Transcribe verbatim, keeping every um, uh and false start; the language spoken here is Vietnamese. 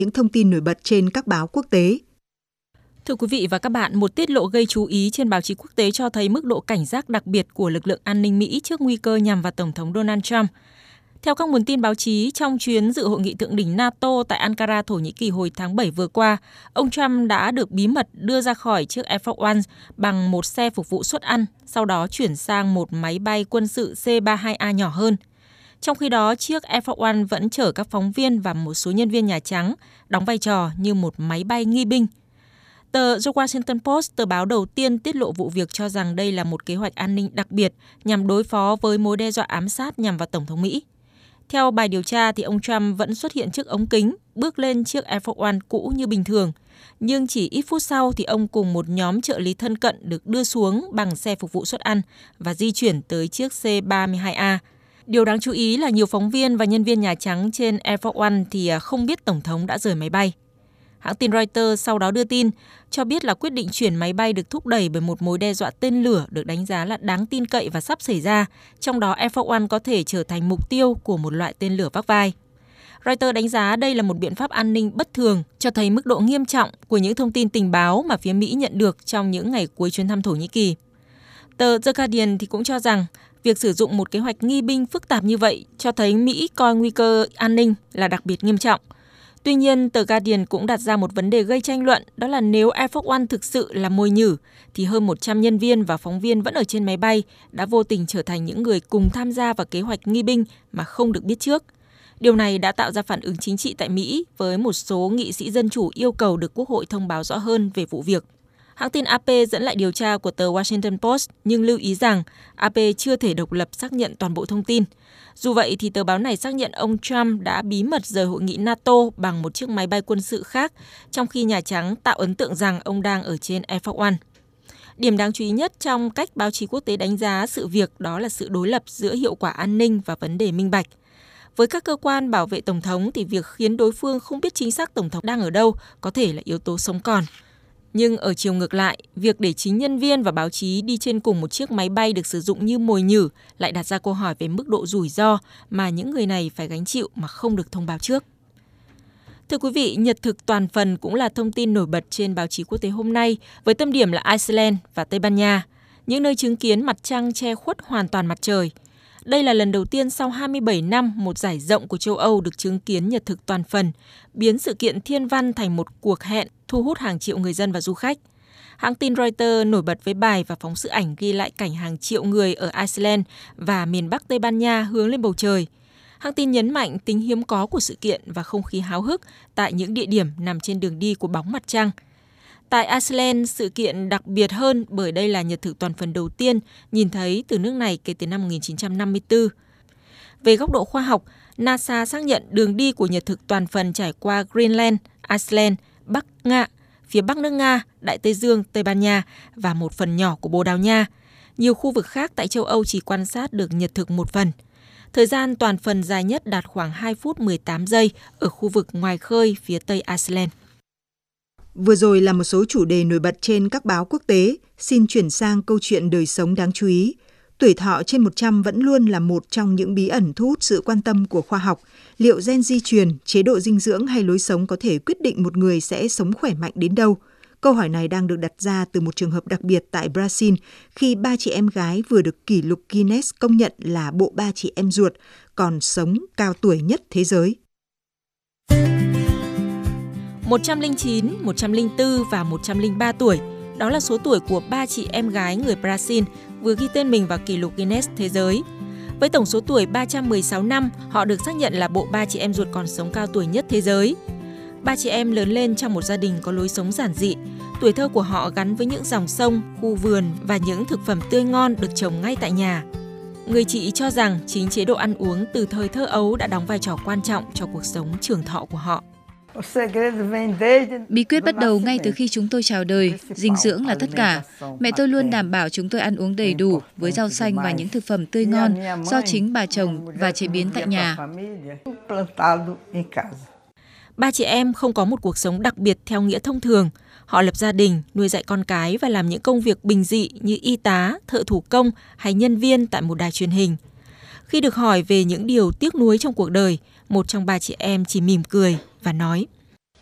những thông tin nổi bật trên các báo quốc tế. Thưa quý vị và các bạn, một tiết lộ gây chú ý trên báo chí quốc tế cho thấy mức độ cảnh giác đặc biệt của lực lượng an ninh Mỹ trước nguy cơ nhằm vào Tổng thống Donald Trump. Theo các nguồn tin báo chí, trong chuyến dự hội nghị thượng đỉnh NATO tại Ankara, Thổ Nhĩ Kỳ hồi tháng bảy vừa qua, ông Trump đã được bí mật đưa ra khỏi chiếc Air Force One bằng một xe phục vụ suất ăn, sau đó chuyển sang một máy bay quân sự C ba mươi hai A nhỏ hơn. Trong khi đó, chiếc Air Force One vẫn chở các phóng viên và một số nhân viên Nhà Trắng, đóng vai trò như một máy bay nghi binh. Tờ The Washington Post, tờ báo đầu tiên tiết lộ vụ việc, cho rằng đây là một kế hoạch an ninh đặc biệt nhằm đối phó với mối đe dọa ám sát nhằm vào Tổng thống Mỹ. Theo bài điều tra, thì ông Trump vẫn xuất hiện trước ống kính, bước lên chiếc Air Force One cũ như bình thường. Nhưng chỉ ít phút sau thì ông cùng một nhóm trợ lý thân cận được đưa xuống bằng xe phục vụ suất ăn và di chuyển tới chiếc C ba mươi hai A. Điều đáng chú ý là nhiều phóng viên và nhân viên Nhà Trắng trên Air Force One thì không biết Tổng thống đã rời máy bay. Hãng tin Reuters sau đó đưa tin, cho biết là quyết định chuyển máy bay được thúc đẩy bởi một mối đe dọa tên lửa được đánh giá là đáng tin cậy và sắp xảy ra, trong đó Air Force One có thể trở thành mục tiêu của một loại tên lửa vác vai. Reuters đánh giá đây là một biện pháp an ninh bất thường, cho thấy mức độ nghiêm trọng của những thông tin tình báo mà phía Mỹ nhận được trong những ngày cuối chuyến thăm Thổ Nhĩ Kỳ. Tờ The Guardian thì cũng cho rằng, việc sử dụng một kế hoạch nghi binh phức tạp như vậy cho thấy Mỹ coi nguy cơ an ninh là đặc biệt nghiêm trọng. Tuy nhiên, tờ Guardian cũng đặt ra một vấn đề gây tranh luận, đó là nếu Air Force One thực sự là mồi nhử, thì hơn một trăm nhân viên và phóng viên vẫn ở trên máy bay đã vô tình trở thành những người cùng tham gia vào kế hoạch nghi binh mà không được biết trước. Điều này đã tạo ra phản ứng chính trị tại Mỹ, với một số nghị sĩ Dân Chủ yêu cầu được Quốc hội thông báo rõ hơn về vụ việc. Hãng tin a pê dẫn lại điều tra của tờ Washington Post nhưng lưu ý rằng a pê chưa thể độc lập xác nhận toàn bộ thông tin. Dù vậy thì tờ báo này xác nhận ông Trump đã bí mật rời hội nghị NATO bằng một chiếc máy bay quân sự khác, trong khi Nhà Trắng tạo ấn tượng rằng ông đang ở trên Air Force One. Điểm đáng chú ý nhất trong cách báo chí quốc tế đánh giá sự việc đó là sự đối lập giữa hiệu quả an ninh và vấn đề minh bạch. Với các cơ quan bảo vệ Tổng thống thì việc khiến đối phương không biết chính xác Tổng thống đang ở đâu có thể là yếu tố sống còn. Nhưng ở chiều ngược lại, việc để chính nhân viên và báo chí đi trên cùng một chiếc máy bay được sử dụng như mồi nhử lại đặt ra câu hỏi về mức độ rủi ro mà những người này phải gánh chịu mà không được thông báo trước. Thưa quý vị, nhật thực toàn phần cũng là thông tin nổi bật trên báo chí quốc tế hôm nay, với tâm điểm là Iceland và Tây Ban Nha, những nơi chứng kiến mặt trăng che khuất hoàn toàn mặt trời. Đây là lần đầu tiên sau hai mươi bảy năm một dải rộng của châu Âu được chứng kiến nhật thực toàn phần, biến sự kiện thiên văn thành một cuộc hẹn thu hút hàng triệu người dân và du khách. Hãng tin Reuters nổi bật với bài và phóng sự ảnh ghi lại cảnh hàng triệu người ở Iceland và miền Bắc Tây Ban Nha hướng lên bầu trời. Hãng tin nhấn mạnh tính hiếm có của sự kiện và không khí háo hức tại những địa điểm nằm trên đường đi của bóng mặt trăng. Tại Iceland, sự kiện đặc biệt hơn bởi đây là nhật thực toàn phần đầu tiên nhìn thấy từ nước này kể từ năm một nghìn chín trăm năm mươi tư. Về góc độ khoa học, NASA xác nhận đường đi của nhật thực toàn phần trải qua Greenland, Iceland, Bắc Nga, phía Bắc nước Nga, Đại Tây Dương, Tây Ban Nha và một phần nhỏ của Bồ Đào Nha. Nhiều khu vực khác tại châu Âu chỉ quan sát được nhật thực một phần. Thời gian toàn phần dài nhất đạt khoảng hai phút mười tám giây ở khu vực ngoài khơi phía Tây Iceland. Vừa rồi là một số chủ đề nổi bật trên các báo quốc tế. Xin chuyển sang câu chuyện đời sống đáng chú ý. Tuổi thọ trên một trăm vẫn luôn là một trong những bí ẩn thu hút sự quan tâm của khoa học. Liệu gen di truyền, chế độ dinh dưỡng hay lối sống có thể quyết định một người sẽ sống khỏe mạnh đến đâu? Câu hỏi này đang được đặt ra từ một trường hợp đặc biệt tại Brazil khi ba chị em gái vừa được kỷ lục Guinness công nhận là bộ ba chị em ruột còn sống cao tuổi nhất thế giới. một trăm lẻ chín, một trăm lẻ bốn và một trăm lẻ ba tuổi. Đó là số tuổi của ba chị em gái người Brazil vừa ghi tên mình vào kỷ lục Guinness thế giới. Với tổng số tuổi ba trăm mười sáu năm, họ được xác nhận là bộ ba chị em ruột còn sống cao tuổi nhất thế giới. Ba chị em lớn lên trong một gia đình có lối sống giản dị. Tuổi thơ của họ gắn với những dòng sông, khu vườn và những thực phẩm tươi ngon được trồng ngay tại nhà. Người chị cho rằng chính chế độ ăn uống từ thời thơ ấu đã đóng vai trò quan trọng cho cuộc sống trường thọ của họ. Bí quyết bắt đầu ngay từ khi chúng tôi chào đời, dinh dưỡng là tất cả. Mẹ tôi luôn đảm bảo chúng tôi ăn uống đầy đủ với rau xanh và những thực phẩm tươi ngon do chính bà trồng và chế biến tại nhà. Ba chị em không có một cuộc sống đặc biệt theo nghĩa thông thường. Họ lập gia đình, nuôi dạy con cái và làm những công việc bình dị như y tá, thợ thủ công hay nhân viên tại một đài truyền hình. Khi được hỏi về những điều tiếc nuối trong cuộc đời, một trong ba chị em chỉ mỉm cười và nói: